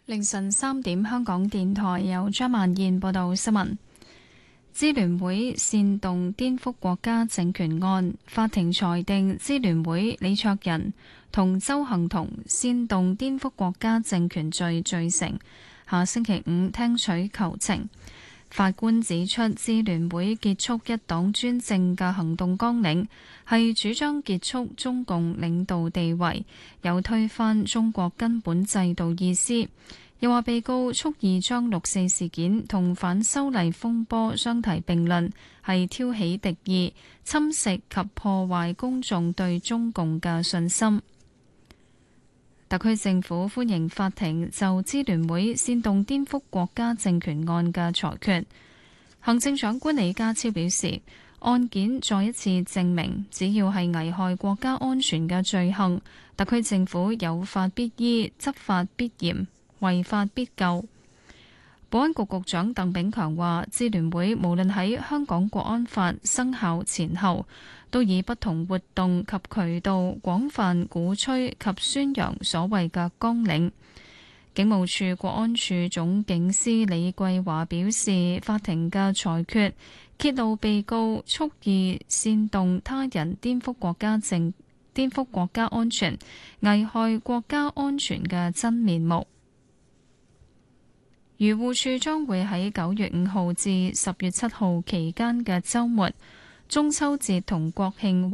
凌晨3點，香港電台由張曼燕報道新聞。支聯會煽動顛覆國家政權案，法庭裁定支聯會李卓人同鄒幸彤煽動顛覆國家政權罪罪成，下星期五聽取求情。法官指出，支聯會結束一黨專政嘅行動綱領係主張結束中共領導地位，有推翻中國根本制度意思。又話被告蓄意將六四事件同反修例風波相提並論，係挑起敵意、侵蝕及破壞公眾對中共嘅信心。特區政府歡迎法庭就支聯會煽動顛覆國家政權案嘅裁決。行政長官李家超表示，案件再一次證明，只要係危害國家安全嘅罪行，特區政府有法必依、執法必嚴、違法必究。保安局局長鄧炳強話，支聯會無論喺香港國安法生效前後，都以不同活動及渠道廣泛鼓吹及宣揚所謂嘅綱領。警務處國安處總警司李桂華表示，法庭嘅裁決揭露被告蓄意煽動他人顛覆國家安全、危害國家安全嘅真面目。漁護署將會喺9月5號至10月7號期間嘅週末、中秋節同國慶